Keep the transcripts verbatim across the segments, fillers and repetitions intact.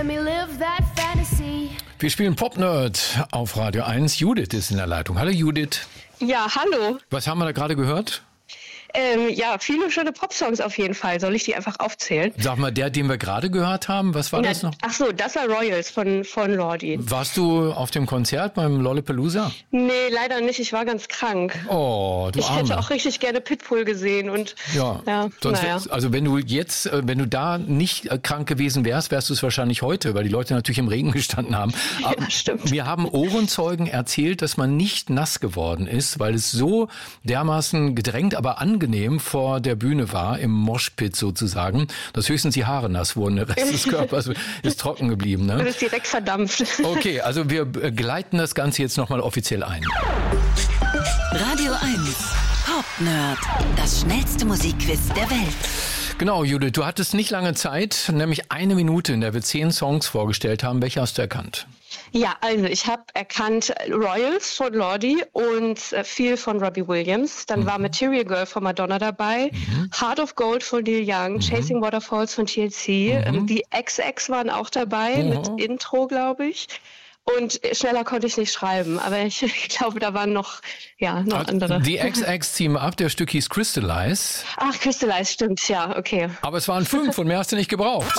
Wir spielen Pop-Nerd auf Radio eins. Judith ist in der Leitung. Hallo Judith. Ja, hallo. Was haben wir da gerade gehört? Ähm, ja, viele schöne Pop-Songs auf jeden Fall. Soll ich die einfach aufzählen? Sag mal, der, den wir gerade gehört haben, was war Na, das noch? Ach so, das war Royals von, von Lordi. Warst du auf dem Konzert beim Lollapalooza? Nee, leider nicht. Ich war ganz krank. Oh, du Ich Arme. hätte auch richtig gerne Pitbull gesehen. Und, Ja, ja sonst naja. wär's- also wenn du jetzt, äh, wenn du da nicht äh, krank gewesen wärst, wärst du es wahrscheinlich heute, weil die Leute natürlich im Regen gestanden haben. Aber Ja, stimmt. mir haben Ohrenzeugen erzählt, dass man nicht nass geworden ist, weil es so dermaßen gedrängt, aber angenehm vor der Bühne war, im Moshpit sozusagen, dass höchstens die Haare nass wurden, der Rest des Körpers ist trocken geblieben. Du Ne? bist direkt verdampft. Okay, also wir äh, gleiten das Ganze jetzt nochmal offiziell ein. Radio eins Pop-Nerd. Das schnellste Musikquiz der Welt. Genau, Judith, du hattest nicht lange Zeit, nämlich eine Minute, in der wir zehn Songs vorgestellt haben. Welche hast du erkannt? Ja, also ich habe erkannt Royals von Lordi und äh, viel von Robbie Williams. Dann Mhm. war Material Girl von Madonna dabei, Heart of Gold von Neil Young, Mhm. Chasing Waterfalls von T L C, ähm, die X X waren auch dabei Mhm. mit Intro, glaube ich. Und äh, schneller konnte ich nicht schreiben, aber ich, ich glaube, da waren noch, ja, noch andere. Die X X Team Up, der Stück hieß Crystallize, Ach, Crystallize, stimmt, ja, okay. aber es waren fünf und mehr hast du nicht gebraucht.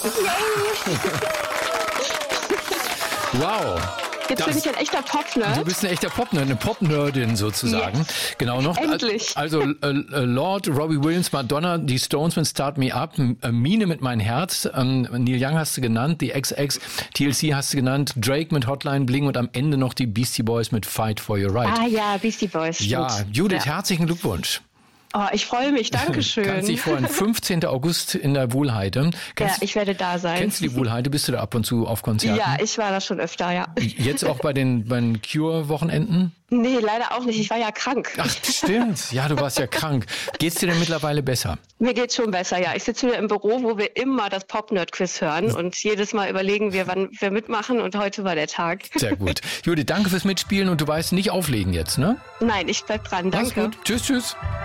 Wow. Jetzt Das- bin ich ein echter Du Pop-Nerd. bist ein echter Pop-Nerd, eine Pop-Nerdin sozusagen. Yes. Genau noch. Endlich. Also äh, äh, Lord, Robbie Williams, Madonna, die Stones mit Start Me Up, M- äh, Mine mit Mein Herz, ähm, Neil Young hast du genannt, die X X, T L C hast du genannt, Drake mit Hotline Bling und am Ende noch die Beastie Boys mit Fight for Your Right. Ah ja, Beastie Boys. Ja, stimmt. Judith, Ja. herzlichen Glückwunsch. Oh, ich freue mich, Dankeschön. Kannst dich freuen. fünfzehnten August in der Wuhlheide. Ja, Kennst, ich werde da sein. kennst du die Wuhlheide? Bist du da ab und zu auf Konzerten? Ja, ich war da schon öfter, ja. Jetzt auch bei den, bei den Cure-Wochenenden? Nee, leider auch nicht. Ich war ja krank. Ach, stimmt. Ja, du warst ja krank. Geht's dir denn mittlerweile besser? Mir geht's schon besser, ja. Ich sitze wieder im Büro, wo wir immer das Pop-Nerd-Quiz hören und jedes Mal überlegen wir, wann wir mitmachen und heute war der Tag. Sehr gut. Judith, danke fürs Mitspielen und du weißt nicht auflegen jetzt, ne? Nein, ich bleib dran. Mach's Danke. gut. Tschüss, tschüss.